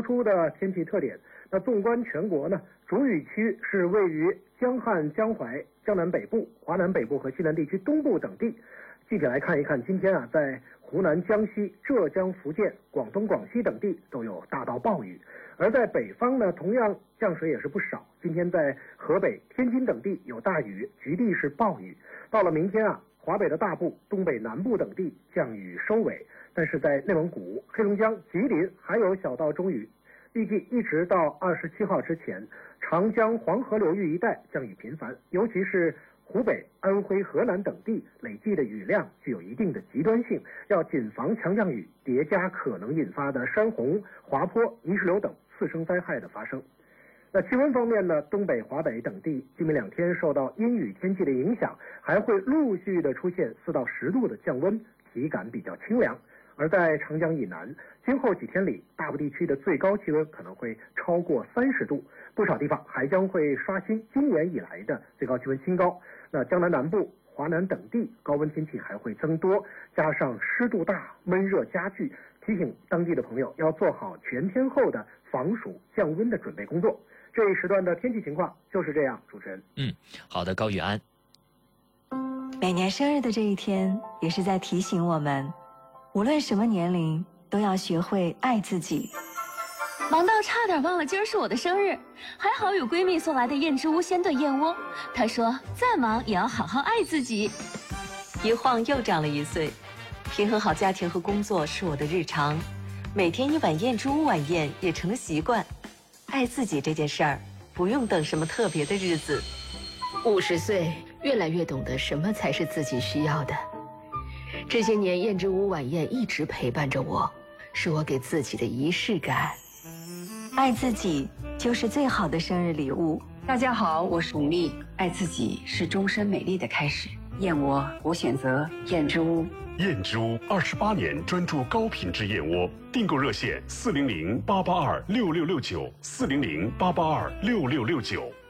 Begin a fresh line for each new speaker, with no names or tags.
殊的天气特点。那纵观全国呢，主雨区是位于江汉、江淮、江南北部、华南北部和西南地区东部等地。具体来看一看，今天啊，在湖南、江西、浙江、福建、广东、广西等地都有大到暴雨，而在北方呢，同样降水也是不少。今天在河北、天津等地有大雨，局地是暴雨。到了明天啊，华北的大部、东北南部等地降雨收尾，但是在内蒙古、黑龙江、吉林还有小到中雨。预计一直到27号之前，长江黄河流域一带降雨频繁，尤其是湖北、安徽、河南等地累计的雨量具有一定的极端性，要谨防强降雨叠加可能引发的山洪、滑坡、泥石流等次生灾害的发生。那气温方面呢，东北、华北等地今明2天受到阴雨天气的影响，还会陆续的出现4到10度的降温，体感比较清凉。而在长江以南，今后几天里，大部地区的最高气温可能会超过30度，不少地方还将会刷新今年以来的最高气温新高。那江南南部、华南等地高温天气还会增多，加上湿度大、闷热加剧，提醒当地的朋友要做好全天候的防暑降温的准备工作。这一时段的天气情况就是这样，主持人。
好的，高宇安。
每年生日的这一天，也是在提醒我们，无论什么年龄，都要学会爱自己。
忙到差点忘了今儿是我的生日，还好有闺蜜送来的燕之屋鲜炖燕窝。她说再忙也要好好爱自己。
一晃又长了1岁，平衡好家庭和工作是我的日常，每天1碗燕之屋晚宴也成了习惯。爱自己这件事儿，不用等什么特别的日子。
50岁，越来越懂得什么才是自己需要的。这些年，燕之屋晚宴一直陪伴着我，是我给自己的仪式感。
爱自己就是最好的生日礼物。
大家好，我是巩俐。爱自己是终身美丽的开始。燕窝，我选择燕之屋。
燕之屋28年专注高品质燕窝，订购热线：400-882-6669，400-882-6669。